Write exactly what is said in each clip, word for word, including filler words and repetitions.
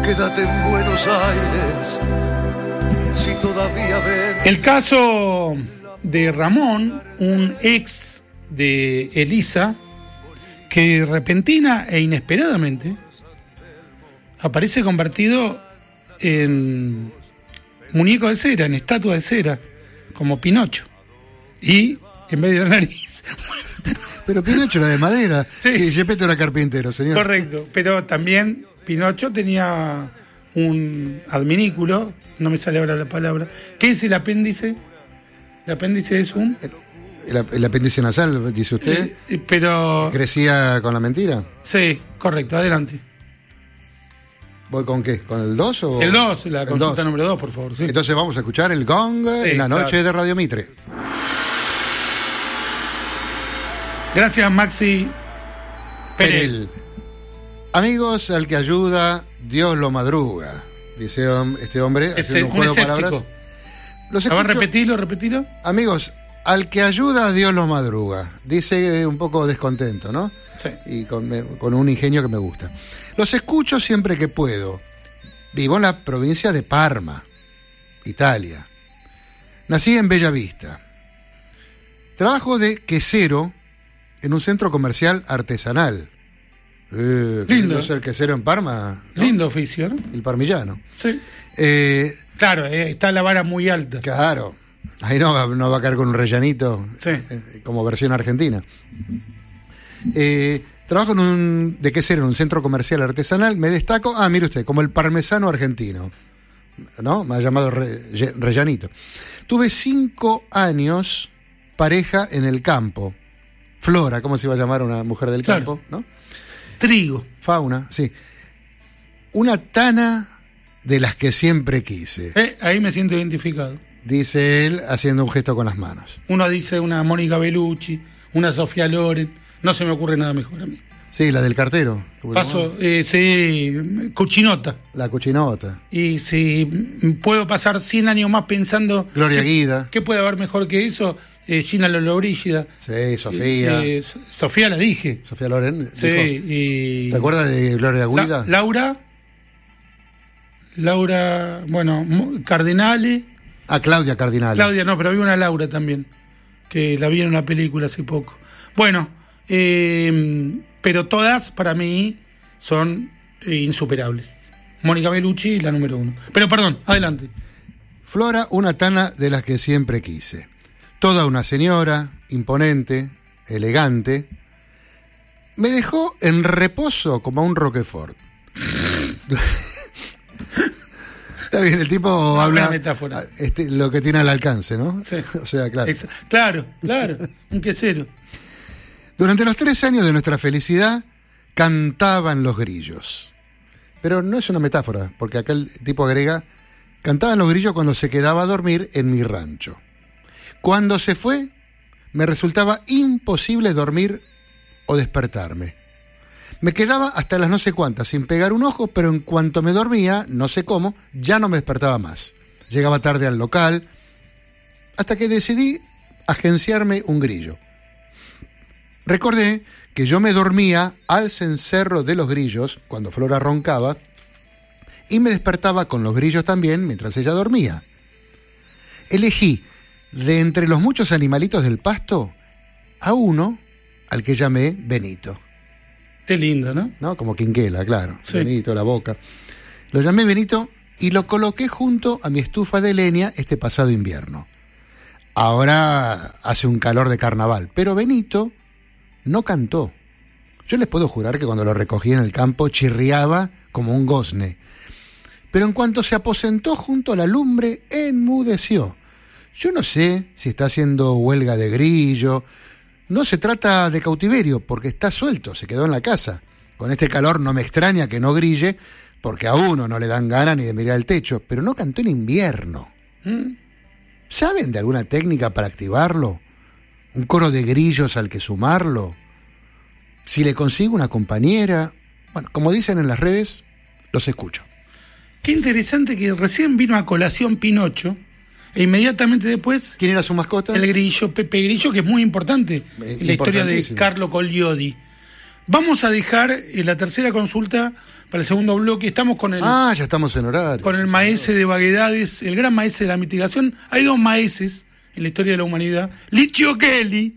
quédate en Buenos Aires, si todavía ven. El caso de Ramón, un ex de Elisa, que repentina e inesperadamente aparece convertido en muñeco de cera, en estatua de cera, como Pinocho. Y en vez de la nariz... Pero Pinocho era de madera. Sí. Sí, Gepetto era carpintero, señor. Correcto, pero también Pinocho tenía un adminículo, no me sale ahora la palabra. ¿Qué es el apéndice? El apéndice es un... El, el apéndice nasal, dice usted. Eh, eh, pero... ¿Crecía con la mentira? Sí, correcto, adelante. ¿Voy con qué? ¿Con el dos o...? El dos, la El consulta dos. número dos, por favor. Sí. Entonces vamos a escuchar el gong Sí, en la noche claro. de Radio Mitre. Gracias, Maxi Perel. Perel. Amigos, al que ayuda, Dios lo madruga. Dice este hombre, Es haciendo un un juego de escéptico. palabras. Los A ver, escucho- repetilo, repetilo. Amigos, al que ayuda, Dios lo madruga. Dice un poco descontento, ¿no? Sí. Y con, me- con un ingenio que me gusta. Los escucho siempre que puedo. Vivo en la provincia de Parma, Italia. Nací en Bella Vista. Trabajo de quesero en un centro comercial artesanal. Eh, qué Lindo. ser quesero en Parma, ¿no? Lindo oficio, ¿no? El parmillano. Sí. Eh, Claro, eh, está la vara muy alta. claro. Ahí no, va- no va a caer con un rellanito, Sí. eh, como versión argentina. Eh, trabajo en un, de quesero en un centro comercial artesanal. Me destaco, ah, mire usted, como el parmesano argentino, ¿no? Me ha llamado re- ye- rellanito. Tuve cinco años pareja en el campo. Flora, ¿cómo se iba a llamar una mujer del Claro. campo? ¿No? Trigo. Fauna, sí. Una tana de las que siempre quise, Eh, ahí me siento identificado. dice él haciendo un gesto con las manos. Uno dice una Mónica Bellucci, una Sofía Loren. No se me ocurre nada mejor a mí. Sí, la del cartero. ¿cómo se Paso, llama? eh, sí, Cuchinota. La cuchinota. Y si puedo pasar cien años más pensando... Gloria ¿qué, Guida. ¿Qué puede haber mejor que eso? Eh, Gina Lollobrigida. Sí, Sofía. Eh, Sofía la dije. Sofía Loren. Sí, dijo. y... ¿Se acuerda de Gloria La- Guida? Laura... Laura... Bueno, Mo- Cardinale... Ah, Claudia Cardinal. Claudia, no, pero había una Laura también, que la vi en una película hace poco. Bueno, eh, pero todas para mí son eh, insuperables. Mónica Bellucci, la número uno. Pero perdón, adelante. Flora, una tana de las que siempre quise. Toda una señora, imponente, elegante. Me dejó en reposo como a un Roquefort. Está bien, el tipo Una habla buena metáfora. este, lo que tiene al alcance, ¿no? Sí. O sea, claro. Exa- claro, claro, un quesero. Durante los tres años de nuestra felicidad, cantaban los grillos. Pero no es una metáfora, porque acá el tipo agrega, cantaban los grillos cuando se quedaba a dormir en mi rancho. Cuando se fue, me resultaba imposible dormir o despertarme. Me quedaba hasta las no sé cuántas sin pegar un ojo, pero en cuanto me dormía, no sé cómo, ya no me despertaba más. Llegaba tarde al local, hasta que decidí agenciarme un grillo. Recordé que yo me dormía al cencerro de los grillos cuando Flora roncaba y me despertaba con los grillos también mientras ella dormía. Elegí de entre los muchos animalitos del pasto a uno al que llamé Benito, Qué lindo, ¿no? ¿no? Como Quinquela, claro. Sí. Benito, la boca. Lo llamé Benito y lo coloqué junto a mi estufa de leña este pasado invierno. Ahora hace un calor de carnaval, pero Benito no cantó. Yo les puedo jurar que cuando lo recogí en el campo chirriaba como un gozne. Pero en cuanto se aposentó junto a la lumbre, enmudeció. Yo no sé si está haciendo huelga de grillo. No se trata de cautiverio, porque está suelto, se quedó en la casa. Con este calor no me extraña que no grille, porque a uno no le dan ganas ni de mirar el techo, pero no cantó en invierno. ¿Mm? ¿Saben de alguna técnica para activarlo? ¿Un coro de grillos al que sumarlo? Si le consigo una compañera... Bueno, como dicen en las redes, los escucho. Qué interesante que recién vino a colación Pinocho e inmediatamente después ¿Quién era su mascota? el grillo, Pepe Grillo, que es muy importante Eh, en la historia de importantísimo. Carlo Collodi. Vamos a dejar eh, la tercera consulta para el segundo bloque. Estamos con el, Ah, ya estamos en horario. con el sí, maese señor. de vaguedades, el gran maese de la mitigación. Hay dos maeses en la historia de la humanidad. Licio Gelli,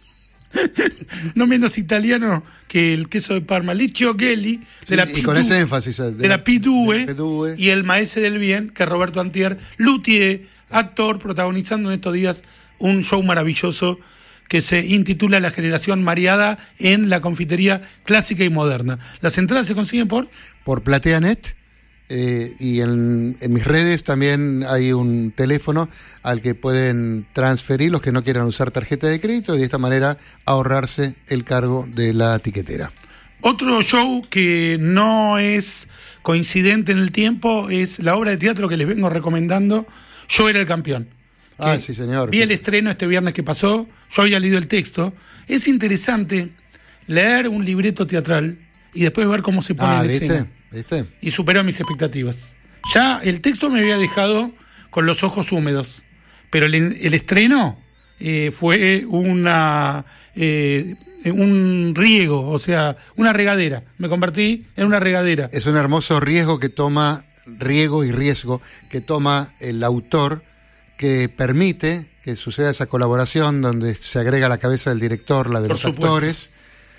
no menos italiano que el queso de Parma. Licio Gelli, Sí, de la y con P dos, ese énfasis. De, de la P dos, de la P dos. y el maese del bien, que es Roberto Antier, luthier, actor, protagonizando en estos días un show maravilloso que se intitula La Generación Mareada en la confitería clásica y moderna. Las entradas se consiguen por... Por PlateaNet, eh, y en, en mis redes también hay un teléfono al que pueden transferir los que no quieran usar tarjeta de crédito y de esta manera ahorrarse el cargo de la tiquetera. Otro show que no es coincidente en el tiempo es la obra de teatro que les vengo recomendando, Yo era el campeón. Ah, que sí, señor. Vi el estreno este viernes que pasó, yo había leído el texto. Es interesante leer un libreto teatral y después ver cómo se pone Ah, en ¿viste? escena. ¿Viste? Y superó mis expectativas. Ya el texto me había dejado con los ojos húmedos, pero el, el estreno eh, fue una eh, un riego, o sea, una regadera. Me convertí en una regadera. Es un hermoso riesgo que toma, riego y riesgo que toma el autor, que permite que suceda esa colaboración donde se agrega la cabeza del director, la de Por los supuesto. actores,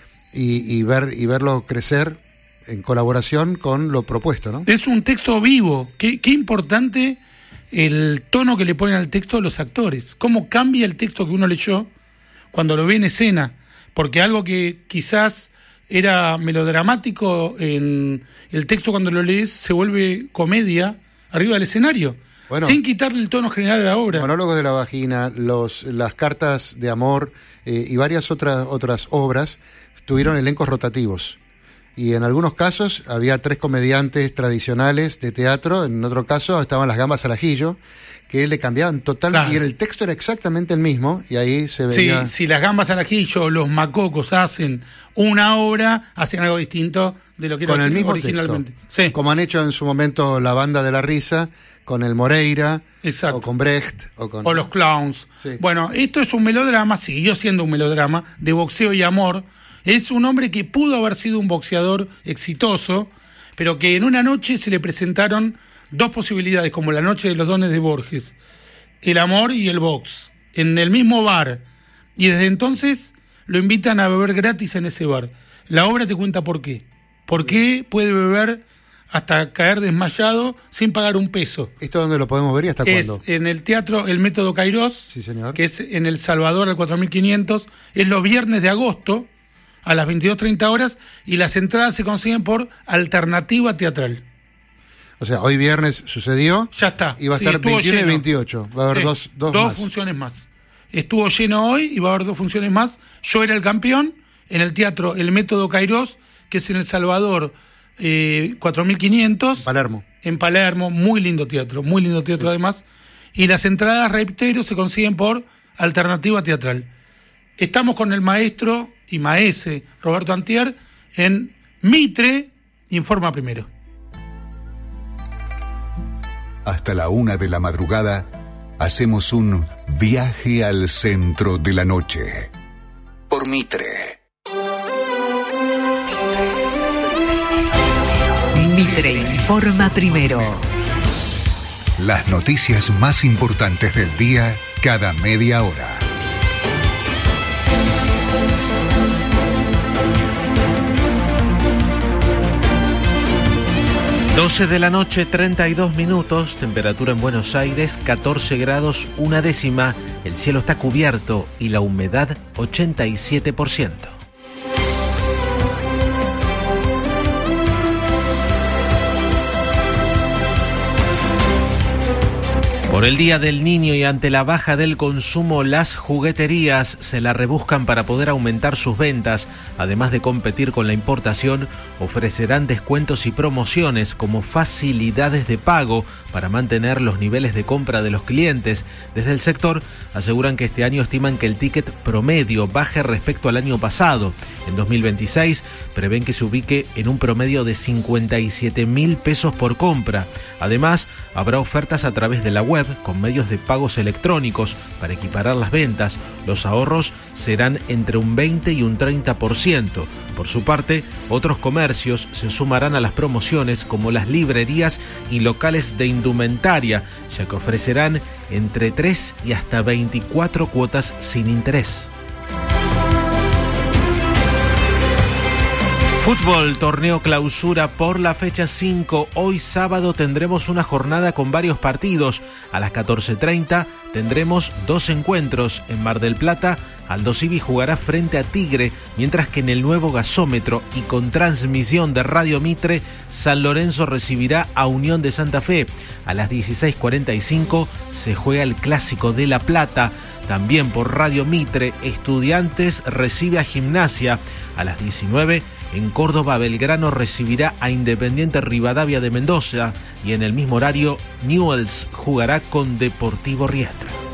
y, y ver y verlo crecer en colaboración con lo propuesto, ¿no? Es un texto vivo. Qué, qué importante el tono que le ponen al texto los actores. Cómo cambia el texto que uno leyó cuando lo ve en escena. Porque algo que quizás era melodramático en el texto cuando lo lees se vuelve comedia arriba del escenario. Bueno, sin quitarle el tono general a la obra. Monólogos de la vagina, los, las cartas de amor eh, y varias otras, otras obras tuvieron elencos rotativos. Y en algunos casos había tres comediantes tradicionales de teatro, en otro caso estaban las gambas al ajillo, que le cambiaban totalmente, Claro. y el texto era exactamente el mismo, y ahí se Sí, veía... si las gambas al ajillo o los macocos hacen una obra, hacen algo distinto de lo que con era el mismo originalmente. texto, Sí, como han hecho en su momento la Banda de la Risa, con el Moreira, exacto. o con Brecht, o con... O los clowns. Sí. Bueno, esto es un melodrama, siguió siendo un melodrama, de boxeo y amor. Es un hombre que pudo haber sido un boxeador exitoso, pero que en una noche se le presentaron dos posibilidades, como la noche de los dones de Borges, el amor y el box, en el mismo bar. Y desde entonces lo invitan a beber gratis en ese bar. La obra te cuenta por qué. ¿Por qué puede beber hasta caer desmayado sin pagar un peso? ¿Esto dónde lo podemos ver y hasta Es cuándo? en el Teatro El Método Cairós, Sí, señor. que es en El Salvador al cuatro mil quinientos, es los viernes de agosto a las veintidós treinta horas y las entradas se consiguen por Alternativa Teatral. O sea, hoy viernes sucedió. Ya está. Y va a Sí, estar estuvo veintiuno y lleno. veintiocho. Va a haber Sí, dos, dos, más. funciones más. Estuvo lleno hoy y va a haber dos funciones más. Yo era el campeón en el Teatro El Método Cairós, que es en El Salvador eh, cuatro mil quinientos. Palermo. En Palermo, muy lindo teatro, muy lindo teatro además. Y las entradas, reitero, se consiguen por Alternativa Teatral. Estamos con el maestro y maese Roberto Antier en Mitre, Informa Primero. Hasta la una de la madrugada, hacemos un viaje al centro de la noche. Por Mitre. Mitre Informa Primero. Las noticias más importantes del día cada media hora. doce de la noche, treinta y dos minutos, temperatura en Buenos Aires, catorce grados, una décima, el cielo está cubierto y la humedad ochenta y siete por ciento. Por el Día del Niño y ante la baja del consumo, las jugueterías se la rebuscan para poder aumentar sus ventas. Además de competir con la importación, ofrecerán descuentos y promociones como facilidades de pago para mantener los niveles de compra de los clientes. Desde el sector aseguran que este año estiman que el ticket promedio baje respecto al año pasado. En dos mil veintiséis prevén que se ubique en un promedio de cincuenta y siete mil pesos por compra. Además, habrá ofertas a través de la web web con medios de pagos electrónicos para equiparar las ventas. Los ahorros serán entre un veinte y un treinta por ciento. Por su parte, otros comercios se sumarán a las promociones como las librerías y locales de indumentaria, ya que ofrecerán entre tres y hasta veinticuatro cuotas sin interés. Fútbol, torneo clausura por la fecha cinco. Hoy sábado tendremos una jornada con varios partidos. A las catorce treinta tendremos dos encuentros. En Mar del Plata, Aldo Civi jugará frente a Tigre, mientras que en el nuevo gasómetro y con transmisión de Radio Mitre, San Lorenzo recibirá a Unión de Santa Fe. A las dieciséis cuarenta y cinco se juega el Clásico de La Plata. También por Radio Mitre, Estudiantes recibe a Gimnasia. A las diecinueve, en Córdoba, Belgrano recibirá a Independiente Rivadavia de Mendoza y en el mismo horario, Newell's jugará con Deportivo Riestra.